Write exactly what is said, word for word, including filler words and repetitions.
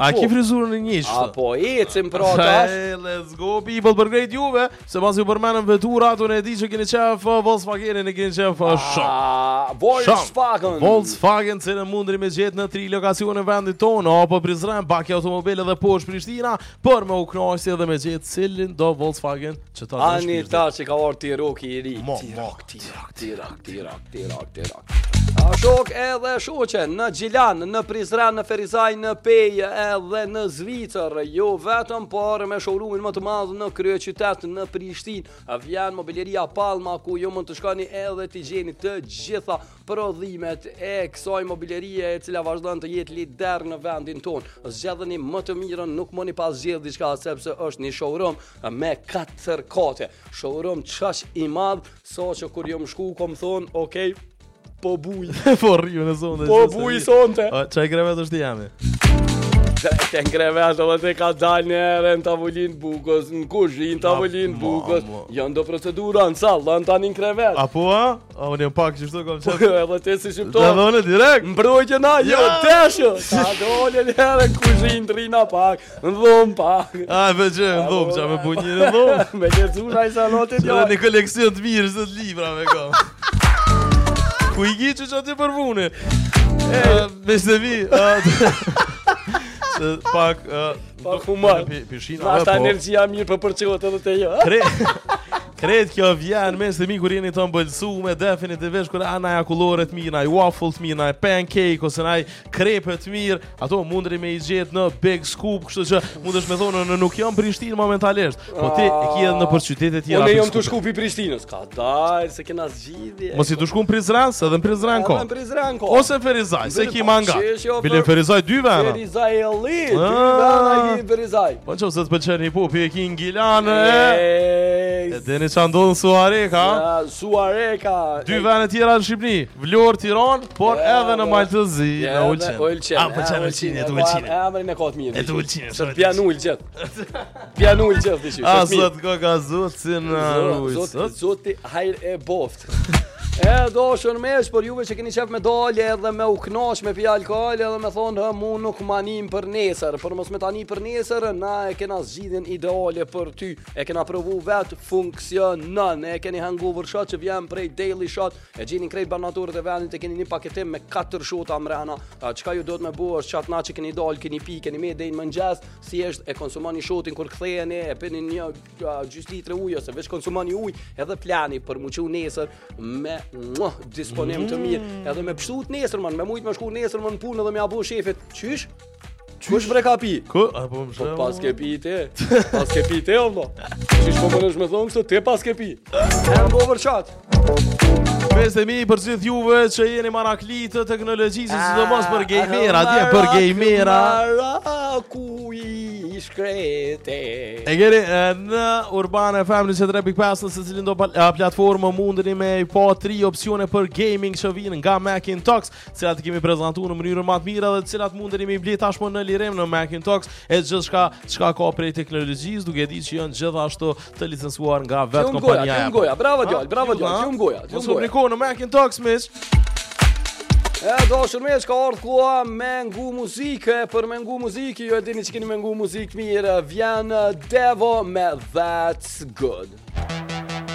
A ki frizurën e njësht? A po ecim pra tash. Let's go people për krejt juve. Se pas ju përmenëm vetura, ato ne di që keni qef Volkswagenin e keni qef shumë. Volkswagen. Volkswagen që në mundri me gjetë në tri lokacione vendit tonë, apo Prizren, baki automobile dhe poshtë Prishtina, për me u knoqësi dhe me gjetë cilin do Volkswagen që ta të Ani ta që ka orë tiroki i ri. Tirak, tirak, tirak, tirak, tirak, tirak. A shok edhe shoqe, në Gjilan, në Prizren, në Ferizaj, në Pej, edhe në Zvicër, jo vetëm, por me showroomin më të madh në kryeqytet në Prishtinë, vjen mobileria Palma, ku ju mund të shkoni edhe të gjeni të gjitha prodhimet e kësaj mobilerie, e cila vazhdon të jetë lider në vendin tonë. Zgjedhni më të mirën, nuk mundi pas zgjedh diçka sepse është një showroom me katër kate. Showroom çash i madh, sa që kur jam shku kom thon, okay, po buj. Po rriu në zonë. Po buj sonte. Çaj krevet është jami. Te krevet edhe te ka dalë në erë në tavolinë bukës, në kuzhinë tavolinë bukës. Janë do procedura në sallë, dhe në tani në krevet. Apo a? A unë jam pak që shto kom qëtë. Edhe te si shqiptor. Të dhone direkt. Mbrojtje na, jo, teshë. Ta dole në erë në kuzhinë, të rina pak, në dhomë pak. A, me që, në dhomë, që me bu një në dhomë. Me lecuna i salotit jo. Që një koleksion të mirë, së të libra me kam. Ku i gjitë që që aty për vune? Me shte mi, pak... Pak humar. Nashta energjia mirë për përqot edhe të jo. Kret kjo vjen mes të mi kur jeni të mbëlsume, definitivisht kur ana ja kulloret mirë, naj waffle të mirë, naj pancake ose naj krepe të mirë, ato mundri me i gjetë në Big Scoop, kështu që mundesh me thonë në nuk jam Prishtinë momentalisht, po ti e ki edhe në për qytete tjera. Unë jam të shku pi Prishtinës, ka daj, se kena zgjidhje. Mos i të shku në Prizren, se edhe në Prizren ko. Edhe në Prizren ko. Ose në Ferizaj, se ki manga. Bile në Ferizaj dy vena. Ferizaj e li, dy vena i Ferizaj. Po që se të pëlqen një pupi e ki në Gilanë, e deni që ndonë Suareka. Ja, Suareka. Dy vene tjera në Shqipni, Vlorë, Tiranë, por edhe në Maltëzi, në Ulqin. A, pëlqen Ulqin, e të Ulqin. E amërin e ka të mirë. E të Ulqin. Se të pjan ullë gjithë. Pjan ullë gjithë, dishë. A, sot ko ka zotë si në rujë. Zoti hajrë e boftë. E do shën mesh për juve që keni qef me dalje edhe me u knoq me pi alkohol edhe me thonë hë mu nuk manim për nesër, për mos me tani për nesër, na e kena zgjidhjen ideale për ty, e kena provu vet, funksionon, e keni hangover shot që vjen prej daily shot, e gjeni krejt banatorët e vendit, e keni një paketim me katër shota mrena, çka ju do të me bu është çat na që keni dal, keni pi, keni me deri në mëngjes, thjesht e konsumoni shotin kur ktheheni, e pini një gjys litre ujë ose veç konsumoni ujë, edhe plani për muçu nesër me Muah, disponim të mirë, edhe me pështut nesër man, me mujt me shku nesër man në punë edhe me abu shefit. Qysh? Kush bre ka pi? Ku? A po më shë? Pas ke pi te. Pas ke pi te, ovdo. Qysh po më nësh me thonë kështu, te pas ke pi. Hangover shot. Pesë mi për gjithë juve që jeni maraklitë të teknologjisë, sidomos për gamera, dje për gamera. Marakuj shkrete. E keni në Urban F M në tre pikë pesë se cilin do platformë mundeni me pa tri opsione për gaming që vinë nga Macintosh, cilat kemi prezantuar në mënyrë më të mirë dhe cilat mundeni me bli tashmë në lirim në Macintosh, e gjithçka çka ka prej teknologjisë, duke ditë që janë gjithashtu të licencuar nga vetë kompania. Ti goja, bravo djalë, bravo djalë, ti goja, ti goja. Në Macintosh mish. E do shërmesh ka ardhë koha me ngu muzike, për me ngu muzike, ju e dini që keni me ngu muzikë mirë, vjen Devo me That's Good.